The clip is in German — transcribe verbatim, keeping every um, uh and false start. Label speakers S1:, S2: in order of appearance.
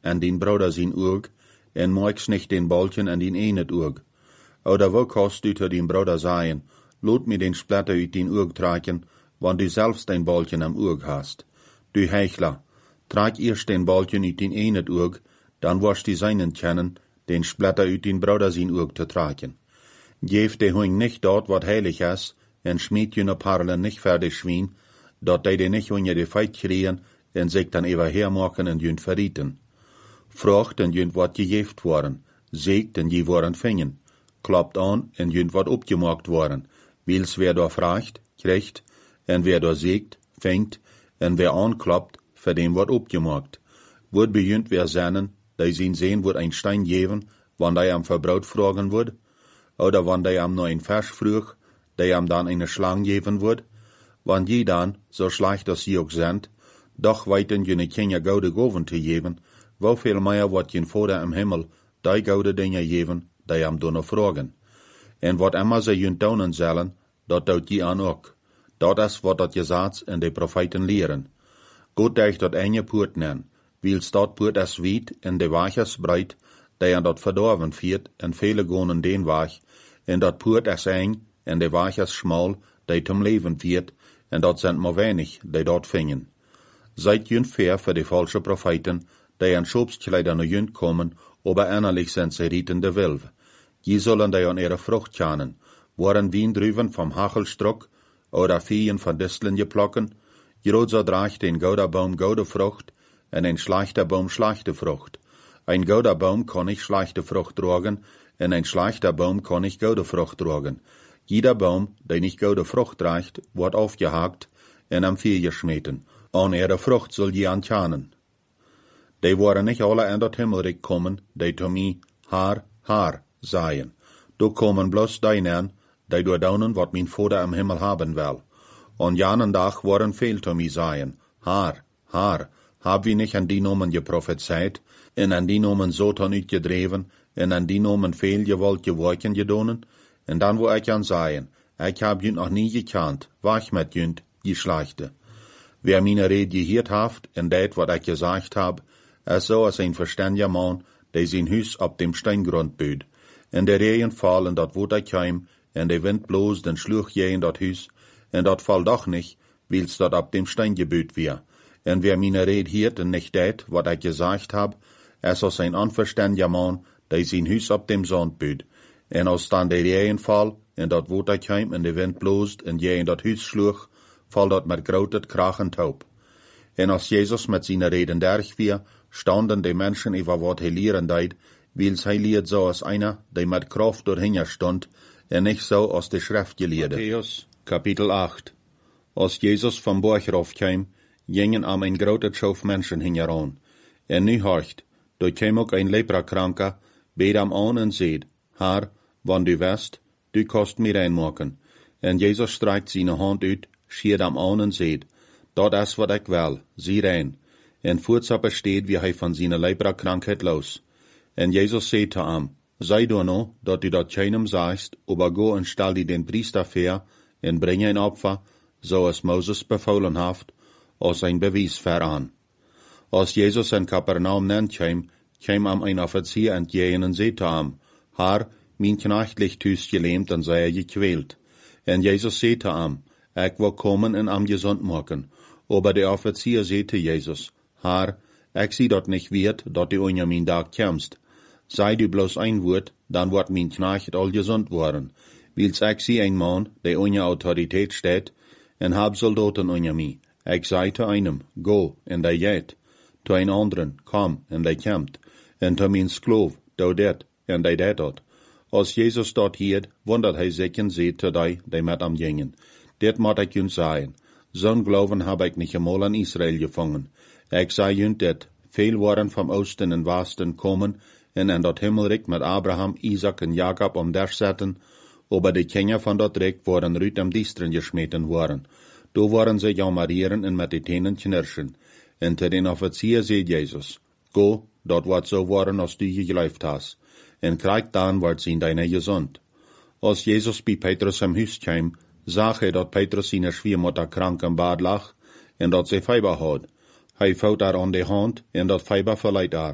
S1: en dien broeder zijn oog, en maaks nicht den boltjen en dien een het oog. Oder wo kost du te dien broeder zeggen, laat me den splatter uit dien oog trekken, want du selbst den boltjen am oog hast. Du Heuchler, trag eerst den boltjen uit dien een het oog, dan wirst du seinen kennen, den splatter uit dien broeder zijn oog te trekken. Geef de hoing nicht dort wat heilig is, en schmied jene parlen nicht fertig schwien, dat die de nicht onder de feit kriegen, en zich dan even hermaken en junt verrieten. Vraagt en junt wat gegeeft worden, zeegt en je worden vingen, klopt aan en junt wat opgemaakt worden, wils wer door vraagt, krijgt, en wer door zeegt, vingt, en wer aanklopt, voor dem wordt opgemaakt. Wordt bejunt wer zennen, die zien zien wordt een stein geven, wanneer hij am verbrood vragen wordt, oder wanneer hij am nog een vers vroeg, die hem dan een slang geven wordt, want je dan, zo slecht als je ook zendt, doch weten je keine gouden goven te geven, woveel meer wat je Vader im Himmel die gouden dingen geven, die hem doen vragen. En wat immer ze je doen zullen, dat doet je aan ook. Dat is wat dat gezegd in de profeten leren. God deugt dat enge poort nen, wils dat poort is wied en de weg is breid, die aan dat verdorven viert, en vele gonen den weg, en dat poort is eng, en de weg is schmal, die zum leven viert, en dat zijn maar weinig, die dat vingen. Seid jünt fair für die falsche Propheten, die an Schobstkleider nur jünt kommen, aber innerlich sind sie rietende Wilf. Je sollen die an ihre Frucht kennen, waren Wien drüben vom Hachelstruck, oder Viehen von Disteln geplocken, Jrod so draagt ein gouder Baum goude Frucht, en ein schlechter Baum schlechte Frucht. Ein gouder Baum kann nicht schlechte Frucht tragen, en ein schlechter Baum kann nicht goude Frucht tragen. Jeder Baum, der nicht goude Frucht tragt, wird aufgehakt en am Vieh geschmeten. An ihre Frucht soll je ankennen. Die waren nicht alle in dat Himmelreich kommen, die zu mir, Haar, Haar, seien. Du kommen bloß deinen, die du daunen, wat mein Vater im Himmel haben will. Und janen Tag waren viel zu mir seien, Haar, Haar, hab wir nicht an die Nomen geprophezeit, en an die Nomen Satan uitgedreven, en an die Nomen viel gewollt geworken gedonen, en dan wo ich an seien, ich hab jünt noch nie gekannt, wach mit jünt, die Schlechte. Wer meine Rede gehiert haft, en dat wat ich gesagt hab, is so als ein verständiger Mann, der sein Hus ab dem Steingrund büht. En der Regen fallen dat wo ich heim, en der Wind bloß den Schluch je in dat Hus, en dat fall doch nicht, wils dat ab dem Stein gebüht wär. En wer meine Rede hiert en nicht dat, wat ich gesagt hab, is als ein unverständiger Mann, der sein Hus ab dem Sand büht. En als dann der Regen fall, en dat wo ich heim, en der Wind bloß, en je in dat Hus schluch, fall dat met grotet krachen taub. En als Jesus met zijn reden derg weer, standen de mensen over wat hij leren deed, wils hij leert zo als einer, die met kracht doorheen stond, en niet zo als de schrift geleerde. Matthäus, Kapitel acht. Als Jesus van Borgerhof kwam, gingen am een grote schof mensen hingeran. En nu horcht, daar kwam ook een leprakranke, beet am aan en zeid, Haar, wann du west, du kost mir reinmaken. En Jesus streikt zijn hand uit, schiert am aan en zeid, dat is wat ik wil, zie rein. En voortsappe steht, wie hij van zijn leprakkrankheid los. En Jezus zei te hem, sei du no, dat du dat keinem sagst, aber go en stel die den priester ver, en bring een Opfer, zoals Moses befohlen haft, als een bewijs veran. Als Jezus in Kapernaum nennt kwam, kwam am een offizier entgegen en zei te hem, Haar, mijn knecht ligt thuis gelähmt en sei er gequält. En Jezus zei te hem, ik wil komen en am gezond maken. Aber der Offizier zei te Jezus, Haar, ik zie dat nicht wird, dat du onder mijn dag kämst. Sei du bloß ein Wort, dan wordt mijn knecht al gezond worden. Wils ik zie een man, der onder autoriteit steht, en hab soldaten onder mij. Ik zei te einem, go, en die geht. Te een anderen, kom, en die kämt. En te mijn skloof, doe dat, en die dat dat. Als Jezus dat hiert, wundert hij zich en zei te die, die met hem gingen. Dit moet ik jun zeggen. Zo'n geloven heb ik niet eenmaal in Israël gevangen. Ik zei jun dit, veel waren vom Oosten en Westen komen, en in dat Himmelrijk met Abraham, Isaac en Jacob om der zetten, aber die Kinder van dat Rijk waren ruit am Diestren geschmeten worden. Do waren ze jammerieren en met die tenen knirschen. En te den Offizier zei Jezus, go, dat wordt zo worden als du gegeloofd hast. En krijg dan wordt zijn deine gezond. Als Jezus bij Petrus im Huis kwam, zag hij dat Petrus zijn schwiermutter krank in bad lag, en dat zij Fieber had. Hij vouwt haar aan de hand, en dat Fieber verleidt haar.